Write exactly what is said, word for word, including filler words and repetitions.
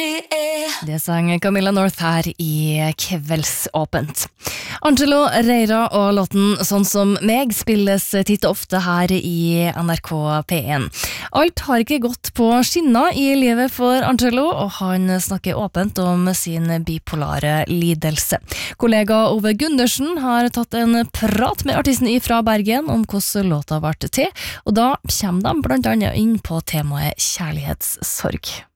Det sang Camilla North her i Kveldsåpent. Angelo Reira og låten Sånn som meg spilles titt og ofte her i N R K P en. Alt har ikke gått på skinner i livet for Angelo, og han snakker åpent om sin bipolare lidelse. Kollega Ove Gundersen har tatt en prat med artisten fra Bergen om hvordan låta ble til, og da kommer de blant annet inn på temaet kjærlighetssorg.